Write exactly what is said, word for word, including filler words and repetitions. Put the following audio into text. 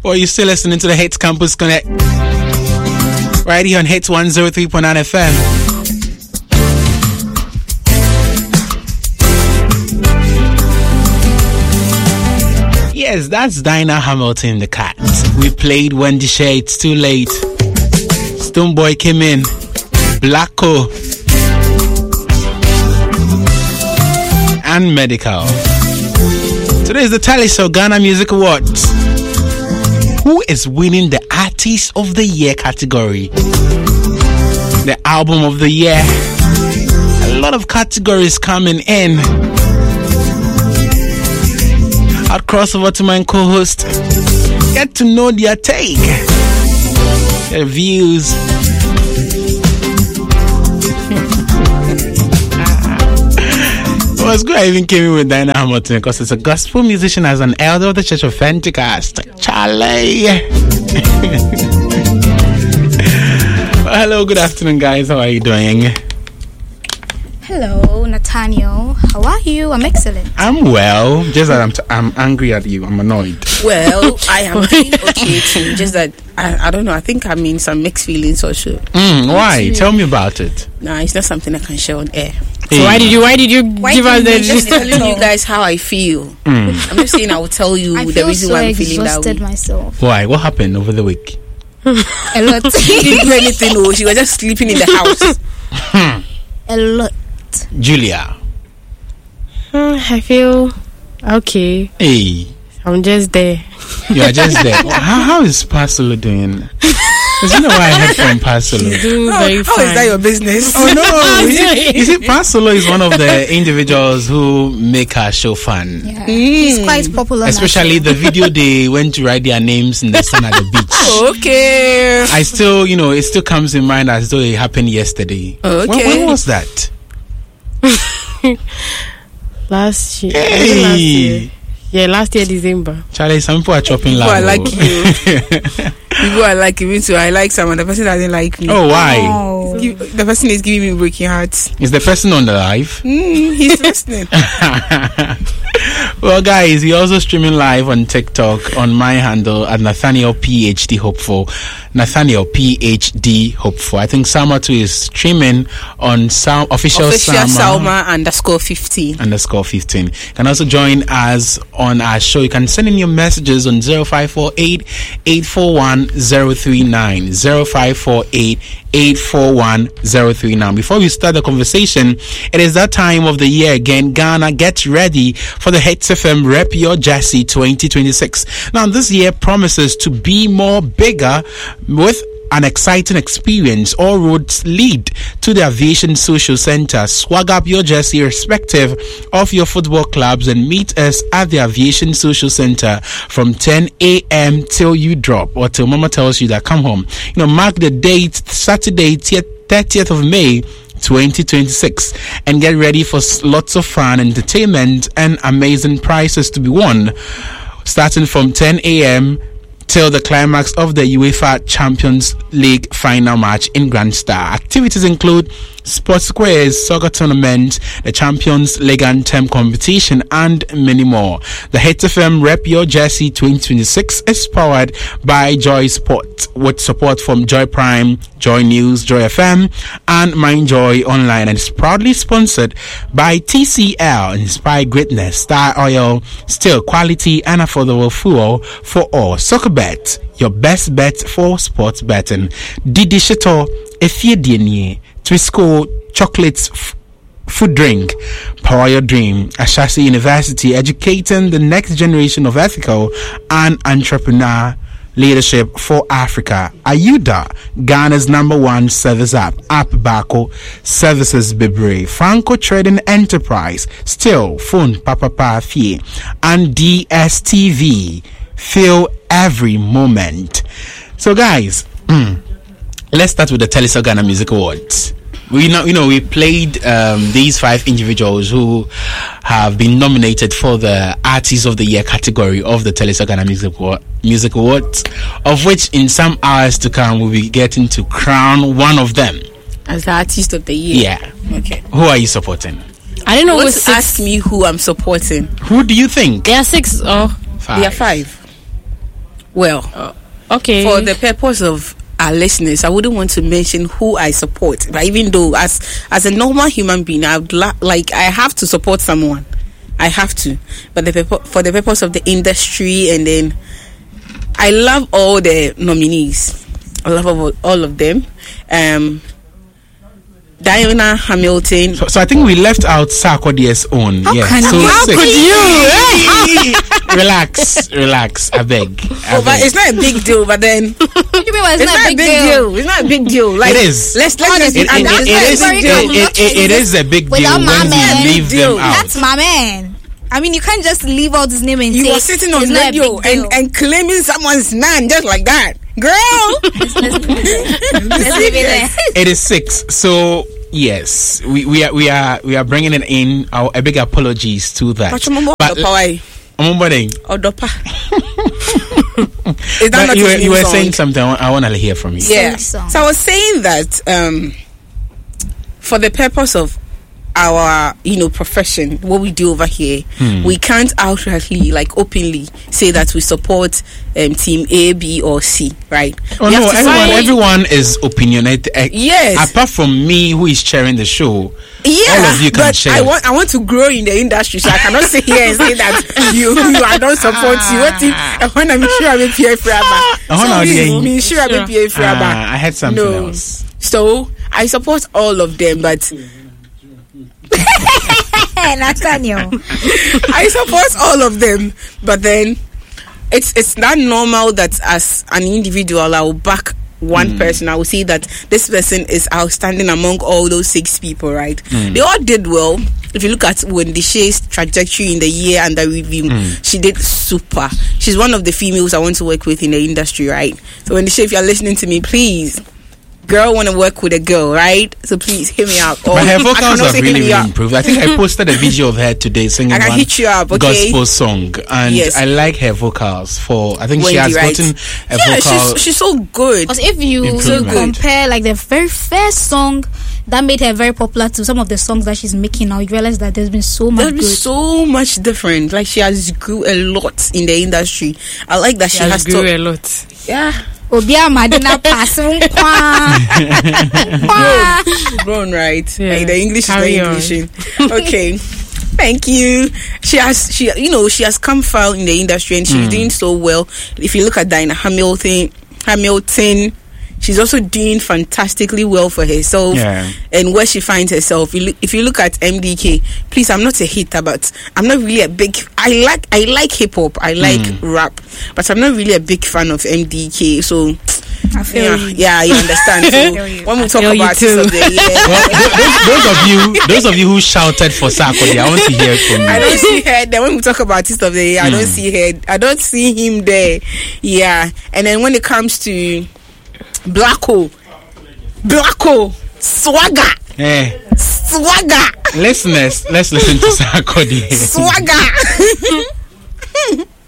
Well, you're still listening to the Hits Campus Connect right here on Hits one oh three point nine F M. Yes, that's Dinah Hamilton, the cat. We played When the Shades Too Late. Stonebwoy came in. Blacko. And Medical. Today is the Taliso Ghana Music Awards. Who is winning the Artist of the Year category? The Album of the Year. A lot of categories coming in. I'll cross over to my co-host. Get to know their take, their views. It was good I even came in with Dinah Hamilton because it's a gospel musician as an elder of the Church of Pentecost. Charlie. Well, hello, good afternoon, guys. How are you doing? Hello, Nathaniel. How are you? I'm excellent. I'm well. Just that I'm t- I'm angry at you. I'm annoyed. Well, I am doing okay too. Just that I, I don't know. I think I'm in some mixed feelings or so. Mm, why? Tell me about it. No, it's not something I can share on air. Hey. So why did you? Why did you Why give us the? just telling you guys how I feel? Mm. I'm just saying I will tell you I the feel reason so why I'm feeling that exhausted way. myself. Why? What happened over the week? A lot. She didn't do anything. Oh, she was just sleeping in the house. A lot. Julia. Hmm, I feel okay. Hey, I'm just there. you are just there. how, how is Pasolo doing? Because you know why I heard from Pasolo. Doing How, very how fine. is that your business? Oh no! You see, you see, Pasolo is one of the individuals who make our show fun. Yeah. He's quite popular. Especially the video they went to write their names in the sun at the beach. Okay. I still, you know, it still comes in mind as though it happened yesterday. Okay. When, when was that? Last year. Hey. Last year. Yeah, last year December. Charlie, some people are chopping People loud. are like you. People are like me too. I like someone. The person doesn't like me. Oh, why? Oh. Give- The person is giving me breaking hearts. Is the person on the live? Mm, he's listening. Well, guys, you're also streaming live on TikTok on my handle at Nathaniel PhD Hopeful. Nathaniel PhD Hopeful. I think Salma too is streaming on Sal- official, Official Salma, Salma underscore fifteen. underscore fifteen. You can also join us on our show. You can send in your messages on zero five four eight, eight four one, zero three nine. zero five four eight, eight four one, zero three nine. Before we start the conversation, it is that time of the year again. Ghana, get ready for the Hits F M Rep Your Jersey twenty twenty-six. Now, this year promises to be more bigger with an exciting experience. All roads lead to the Aviation Social Center. Swag up your jersey irrespective of your football clubs and meet us at the Aviation Social Center from ten a.m. till you drop or till mama tells you that come home. You know, mark the date, Saturday, thirtieth of May, twenty twenty-six, and get ready for lots of fun, entertainment, and amazing prizes to be won starting from ten a.m. till the climax of the UEFA Champions League final match in Grand Star. Activities include sports squares, soccer tournament, the Champions League anthem competition, and many more. The Hits F M Rep Your Jersey twenty twenty-six is powered by Joy Sport with support from Joy Prime, Joy News, Joy F M, and MindJoy Online, and is proudly sponsored by T C L, Inspire Greatness, Star Oil, still quality and affordable fuel for all. Soccerbet, your best bet for sports betting. Didi Shito, Efiedienie, Twisco Chocolates f- Food Drink, Power Your Dream, Ashasi University, educating the next generation of ethical and entrepreneur leadership for Africa. Ayuda, Ghana's number one service app, App Bako, Services Bibre, Franco Trading Enterprise, Still, Phone Papa Pa Fie, and D S T V. Feel every moment. So, guys, mm, let's start with the Taliso Ghana Music Awards. We know, you know, we played um, these five individuals who have been nominated for the Artist of the Year category of the Taliso Ghana Music Award, Music Awards, of which in some hours to come we'll be getting to crown one of them as the Artist of the Year. Yeah. Okay. Who are you supporting? I don't know Want who's to six. ask me who I'm supporting? Who do you think? There are six. Oh, Five. There are five. Well, Uh, okay. for the purpose of our listeners, I wouldn't want to mention who I support. But even though, as as a normal human being, I would la- like I have to support someone. I have to. But the purpo- for the purpose of the industry, and then I love all the nominees. I love all, all of them. Um, Diana Hamilton. So, so I think we left out Sarkodie's own. How yeah. can so you? How six. could you? relax, relax. I beg. I Oh, but beg. it's not a big deal. But then What do you mean? It's, it's not a big deal. It's not a big deal. Like, It is. Let's let's just Honestly, It, be it, and it, that's it is. very It, it, it, it is a big deal Without my when man. we leave Deal. them out. That's my man. I mean, you can't just leave out his name and You say were sitting on it's not a radio big deal. and, and claiming someone's man just like that. Girl! Let's leave it there. It is six. So yes, we, we are we are we are bringing it in. Our a big apologies to that. But Omomboding, Odopa. Is that but not you were, his you new were song? saying something. I want, I want to hear from you. Yeah. Song. So I was saying that um, for the purpose of our, you know, profession, what we do over here, Hmm. we can't outrightly, like openly, say that we support um, team A, B, or C, right? Oh We no, have to everyone say- everyone is opinionated. eh, Yes. Apart from me, who is chairing the show. Yeah, all of you can but share. I want I want to grow in the industry, so I cannot sit here and say that you, you I don't support you. What if I want to be sure I'm a P F I wanna So be- me sure I'm a P F Ah, I had something No. else. So I support all of them, but Hey, Nathaniel. I support all of them, but then it's it's not normal that as an individual I will back one person. I will say that this person is outstanding among all those six people, right? They all did well. If you look at Wendy Shea's trajectory in the year under review, she did super. She's one of the females I want to work with in the industry, right? So Wendy Shea, if you're listening to me, please, girl, want to work with a girl, right? So please hit me up. Or But her I vocals can have also hit really, me really up. improved. I think I posted a video of her today singing I can one hit you up, okay? gospel song, and Yes. I like her vocals. For I think she Wendy, has right? gotten a Yeah, vocal. she's, she's so good. Because if you Improvement. compare like the very first song that made her very popular to some of the songs that she's making now, you realize that there's been so much There's been good. so much different. Like she has grew a lot in the industry. I like that she, She has has grew to. a lot. Yeah, Obia Madina pass Kwa. grown right. Yeah. Like the English Carry is on. the English. Okay. Thank you. She has, she, you know, she has come far in the industry and she's doing so well. If you look at Diana Hamilton, Hamilton, she's also doing fantastically well for herself Yeah. and where she finds herself. You look, if you look at M D K, please, I'm not a hater, but I'm not really a big. I like, I like hip hop, I like rap, but I'm not really a big fan of M D K. So. I feel Yeah, you. yeah, you understand. So when we talk feel you about too. this of the year, Well, those, those of you, those of you who shouted for Sarkodie, I want to hear from you. I don't see her. Then when we talk about this of the year, I don't see her. I don't see him there. Yeah, and then when it comes to Blacko, Blacko, swagger, Eh, swagger, listeners, let's listen to Sarkodie. swagger.